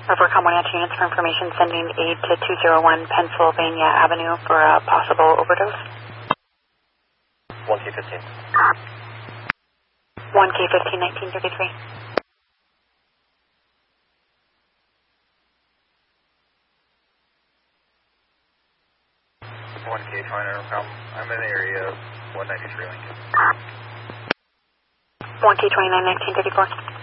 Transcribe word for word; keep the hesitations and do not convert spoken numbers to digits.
Overcome one answer units for information, sending aid to two oh one Pennsylvania Avenue for a possible overdose. one K fifteen. one K fifteen, nineteen thirty-three. one K twenty, Overcome. I'm in the area of one ninety-three Lincoln. one K twenty-nine, nineteen thirty-four.